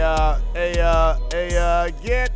Get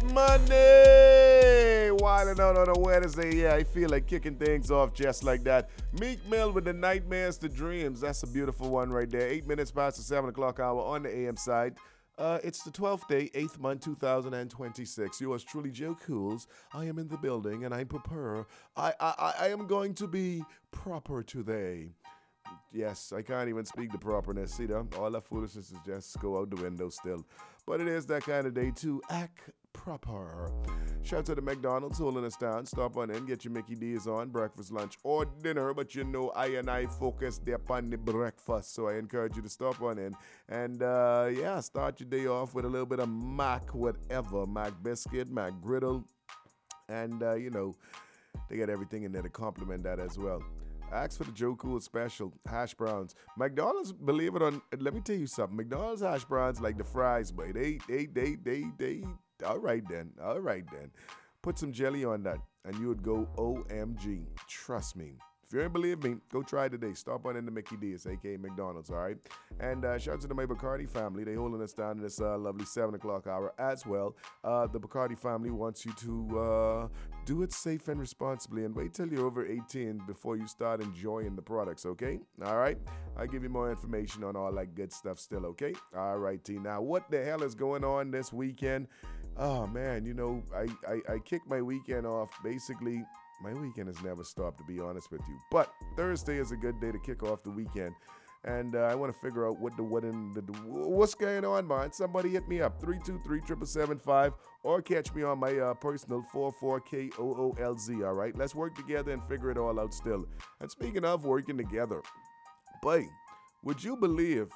money! Wilding out on a Wednesday, yeah, I feel like kicking things off just like that. Meek Mill with the Nightmares to Dreams. That's a beautiful one right there. 8 minutes past the 7 o'clock hour on the AM side. It's the 12th day, 8th month, 2026. Yours truly, Joe Cools. I am in the building and I prepare. I am going to be proper today. Yes, I can't even speak the properness. See them? All that foolishness is just go out the window still. But it is that kind of day to act proper. Shout out to the McDonald's holding us down. Stop on in, get your Mickey D's on, breakfast, lunch, or dinner. But you know I focus there upon the breakfast. So I encourage you to stop on in. And start your day off with a little bit of Mac whatever. Mac biscuit, Mac griddle. And, they got everything in there to complement that as well. Ask for the Joe Cool special, hash browns. McDonald's, believe it or not, let me tell you something. McDonald's hash browns like the fries, but they, all right then. Put some jelly on that, and you would go OMG. Trust me. If you ain't believe me, go try it today. Stop on in the Mickey D's, a.k.a. McDonald's, all right? And shout out to the May Bacardi family. They holding us down in this lovely 7 o'clock hour as well. The Bacardi family wants you to do it safe and responsibly and wait till you're over 18 before you start enjoying the products, okay? All right? I'll give you more information on all that good stuff still, okay? All right, T. Now, what the hell is going on this weekend? Oh, man, I kicked my weekend off basically. My weekend has never stopped, to be honest with you. But Thursday is a good day to kick off the weekend. And I want to figure out what's going on, man. Somebody hit me up, 323-777-5, or catch me on my personal 44KOOLZ, all right? Let's work together and figure it all out still. And speaking of working together, boy, would you believe...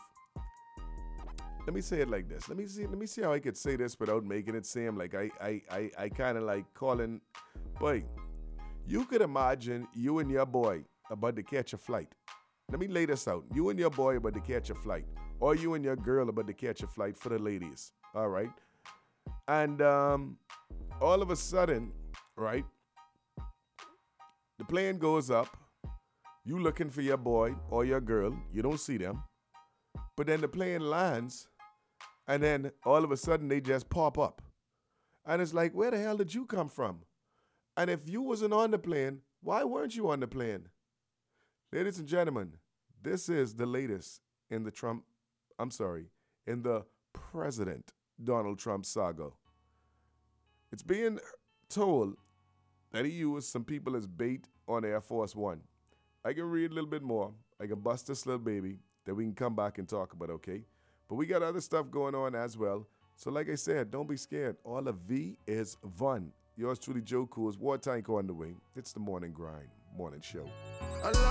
Let me say it like this. Let me see how I could say this without making it seem like I kind of like calling... Boy... You could imagine you and your boy about to catch a flight. Let me lay this out. You and your boy about to catch a flight. Or you and your girl about to catch a flight for the ladies. All right? And all of a sudden, right, the plane goes up. You looking for your boy or your girl. You don't see them. But then the plane lands. And then all of a sudden they just pop up. And it's like, where the hell did you come from? And if you wasn't on the plane, why weren't you on the plane? Ladies and gentlemen, this is the latest in the President Donald Trump saga. It's being told that he used some people as bait on Air Force One. I can read a little bit more. I can bust this little baby that we can come back and talk about, okay? But we got other stuff going on as well. So like I said, don't be scared. All of V is fun. Yours truly, Joe Cool's War Tank on the way. It's the Morning Grind, morning show.